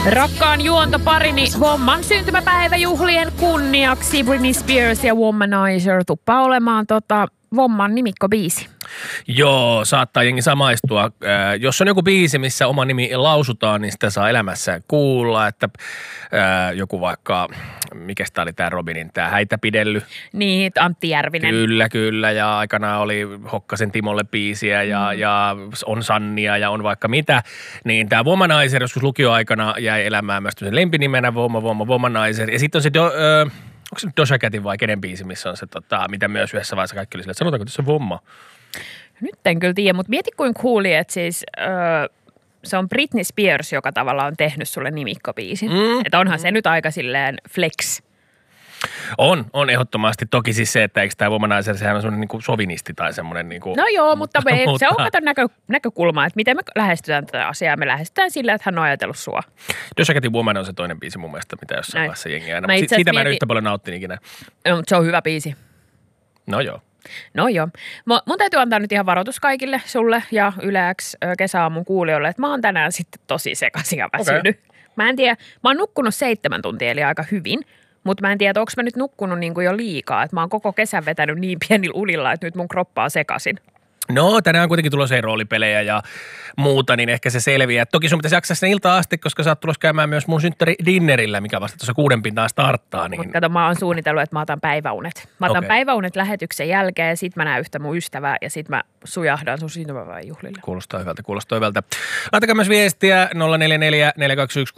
Rakkaan juontoparini Womman syntymäpäiväjuhlien kunniaksi Britney Spears ja Womanizer tuppaa olemaan Womman nimikkobiisi. Joo, saattaa jengi samaistua. Jos on joku biisi, missä oma nimi lausutaan, niin sitä saa elämässään kuulla, että joku vaikka, mikäs tää oli tää Robinin, tää Häitäpidelly. Niin, Antti Järvinen. Kyllä, ja aikanaan oli Hokkasen Timolle biisiä ja on Sannia ja on vaikka mitä. Niin tää Womanizer joskus lukioaikana jäi elämään myös lempinimenä Womanizer. Ja sitten on se onko se nyt Doja Catin vai kenen biisi, missä on se, mitä myös yhdessä vaiheessa kaikki oli sille, että sanotaanko tässä Womma? Nyt en kyllä tiedä, mutta mieti kuin cooli, että siis se on Britney Spears, joka tavallaan on tehnyt sulle nimikkobiisin. Että onhan se nyt aika silleen flex. On ehdottomasti. Toki siis se, että eikö tämä Womanizer, sehän on semmoinen niin kuin sovinisti tai semmoinen niin kuin. No joo, mutta se on kato näkökulma, että miten me lähestytään tätä asiaa. Me lähestytään sillä, että hän on ajatellut sua. Doja Catin Woman on se toinen biisi mun mielestä, mitä jossain vaiheessa jengi aina. Mutta siitä mä en yhtä paljon nauttin ikinä. No, mutta se on hyvä biisi. No joo. Mun täytyy antaa nyt ihan varoitus kaikille, sulle ja Yle X kesäaamun kuulijoille, että mä oon tänään sitten tosi sekaisin ja väsynyt. Okay. Mä en tiedä, mä oon nukkunut 7 tuntia eli aika hyvin. Mutta mä en tiedä, onko mä nyt nukkunut niin kuin jo liikaa, että mä oon koko kesän vetänyt niin pienillä unilla, että nyt mun kroppa on sekaisin. No, tänään on kuitenkin tulossa roolipelejä ja muuta, niin ehkä se selviää. Toki sun pitäisi jaksaa sen iltaan asti, koska sä oot tulossa käymään myös mun synttäridinnerillä, mikä vasta tuossa 6 pintaan starttaa. Niin. Mutta kato, mä oon suunnitellut, että mä otan päiväunet. Mä otan päiväunet lähetyksen jälkeen ja sit mä näen yhtä mun ystävää ja sit mä sujahdan sun syntymäpäivän juhlille. Kuulostaa hyvältä. Laittakaa myös viestiä 044 421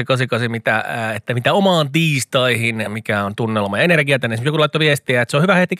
6888, mitä omaan tiistaihin, mikä on tunnelma ja energia tänne. Esimerkiksi joku laittoi viestiä, että se on hyvä heti